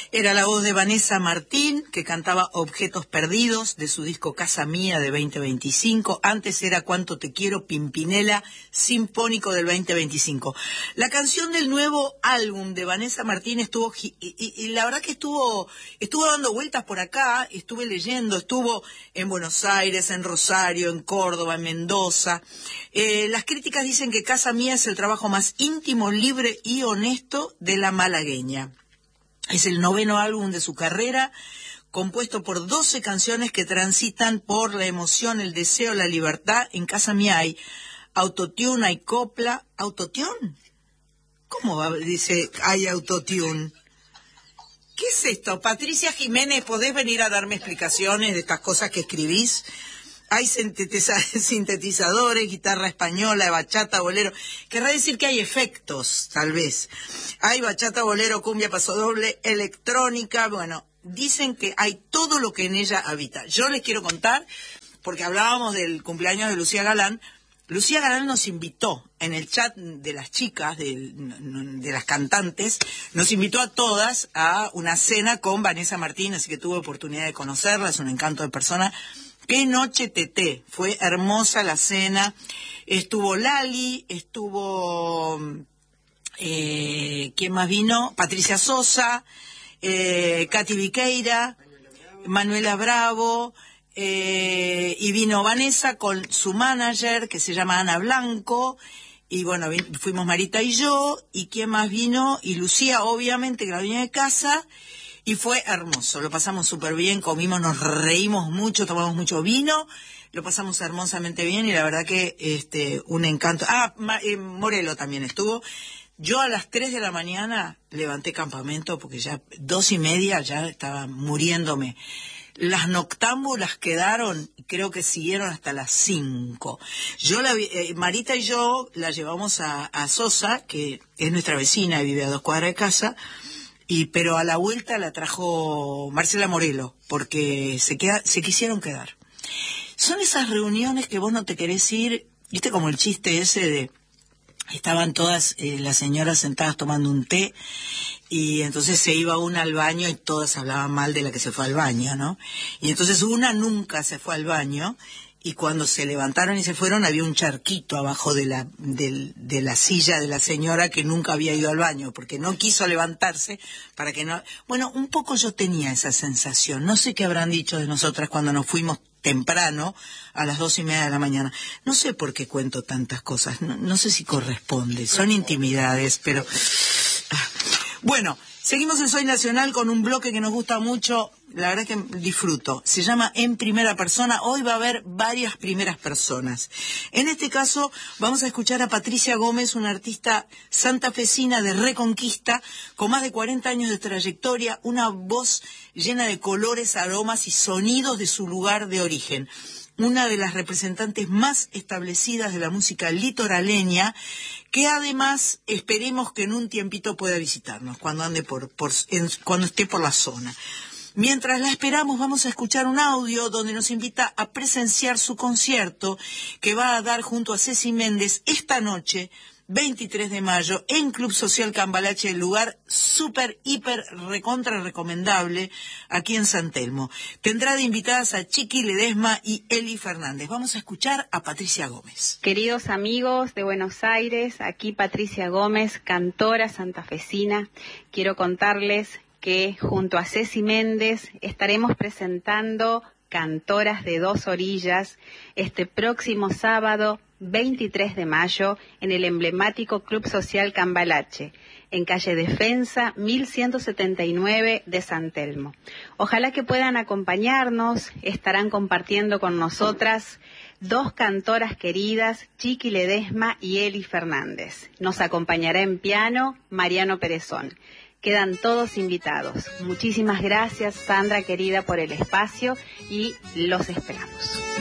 Era la voz de Vanessa Martín, que cantaba Objetos Perdidos, de su disco Casa Mía de 2025. Antes era Cuánto Te Quiero, Pimpinela, Sinfónico del 2025. La canción del nuevo álbum de Vanessa Martín estuvo, y la verdad que estuvo dando vueltas por acá, estuve leyendo, estuvo en Buenos Aires, en Rosario, en Córdoba, en Mendoza. Las críticas dicen que Casa Mía es el trabajo más íntimo, libre y honesto de la malagueña. Es el 9º álbum de su carrera, compuesto por 12 canciones que transitan por la emoción, el deseo, la libertad. En Casa Mía hay autotune, hay copla. ¿Autotune? ¿Cómo va? Dice, hay autotune. ¿Qué es esto? Patricia Jiménez, ¿podés venir a darme explicaciones de estas cosas que escribís? Hay sintetizadores, guitarra española, bachata, bolero. Querrá decir que hay efectos, tal vez. Hay bachata, bolero, cumbia, pasodoble, electrónica. Bueno, dicen que hay todo lo que en ella habita. Yo les quiero contar, porque hablábamos del cumpleaños de Lucía Galán. Lucía Galán nos invitó en el chat de las chicas, de las cantantes, nos invitó a todas a una cena con Vanessa Martín, así que tuve oportunidad de conocerla, es un encanto de persona. ¡Qué noche teté! Fue hermosa la cena. Estuvo Lali, estuvo... ¿quién más vino? Patricia Sosa, Katy Viqueira, Manuela Bravo, y vino Vanessa con su manager, que se llama Ana Blanco, y bueno, fuimos Marita y yo, y ¿quién más vino? Y Lucía, obviamente, que la dueña de casa. Y fue hermoso, lo pasamos súper bien, comimos, nos reímos mucho, tomamos mucho vino, lo pasamos hermosamente bien y la verdad que un encanto. Morelo también estuvo. Yo a las 3 de la mañana levanté campamento porque ya 2:30 ya estaba muriéndome. Las noctámbulas quedaron, creo que siguieron hasta las 5. Marita y yo la llevamos a Sosa, que es nuestra vecina y vive a 2 cuadras de casa. Pero a la vuelta la trajo Marcela Morelo, porque se quisieron quedar. Son esas reuniones que vos no te querés ir, viste como el chiste ese de, estaban todas las señoras sentadas tomando un té, y entonces se iba una al baño y todas hablaban mal de la que se fue al baño, ¿no? Y entonces una nunca se fue al baño, y cuando se levantaron y se fueron había un charquito abajo de la silla de la señora que nunca había ido al baño, porque no quiso levantarse para que no... Bueno, un poco yo tenía esa sensación. No sé qué habrán dicho de nosotras cuando nos fuimos temprano, a las 2:30 de la mañana. No sé por qué cuento tantas cosas. No sé si corresponde. Son intimidades, pero... Bueno, seguimos en Soy Nacional con un bloque que nos gusta mucho, la verdad que disfruto. Se llama En Primera Persona. Hoy va a haber varias primeras personas. En este caso vamos a escuchar a Patricia Gómez, una artista santafesina de Reconquista, con más de 40 años de trayectoria, una voz llena de colores, aromas y sonidos de su lugar de origen. Una de las representantes más establecidas de la música litoraleña, que además esperemos que en un tiempito pueda visitarnos cuando ande cuando esté por la zona. Mientras la esperamos, vamos a escuchar un audio donde nos invita a presenciar su concierto que va a dar junto a Ceci Méndez esta noche, 23 de mayo, en Club Social Cambalache, el lugar súper, hiper, recontra recomendable aquí en San Telmo. Tendrá de invitadas a Chiqui Ledesma y Eli Fernández. Vamos a escuchar a Patricia Gómez. Queridos amigos de Buenos Aires, aquí Patricia Gómez, cantora santafesina. Quiero contarles que junto a Ceci Méndez estaremos presentando Cantoras de Dos Orillas este próximo sábado 23 de mayo en el emblemático Club Social Cambalache, en calle Defensa 1179 de San Telmo. Ojalá que puedan acompañarnos, estarán compartiendo con nosotras 2 cantoras queridas, Chiqui Ledesma y Eli Fernández. Nos acompañará en piano Mariano Perezón. Quedan todos invitados. Muchísimas gracias, Sandra querida, por el espacio y los esperamos.